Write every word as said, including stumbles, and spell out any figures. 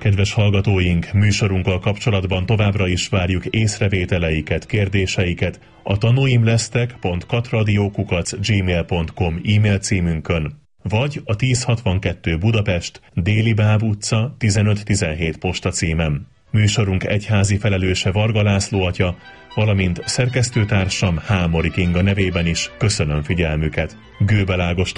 Kedves hallgatóink, műsorunkkal kapcsolatban továbbra is várjuk észrevételeiket, kérdéseiket a tanúimlesztek pont katradio kukac gmail pont com e-mail címünkön, vagy a tízszázhatvankettő Budapest, Déli Báb utca tizenöt tizenhét posta címen. Műsorunk egyházi felelőse Varga László atya, valamint szerkesztőtársam Hámori Kinga nevében is köszönöm figyelmüket. Gőbel Ágoston